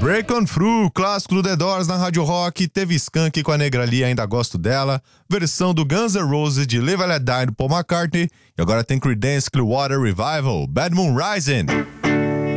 Break On Through, clássico do The Doors na Rádio Rock. Teve Skunk com a Negra Lee, ainda gosto dela. Versão do Guns N' Roses de Live and Let Die do Paul McCartney. E agora tem Creedence Clearwater Revival, Bad Moon Rising.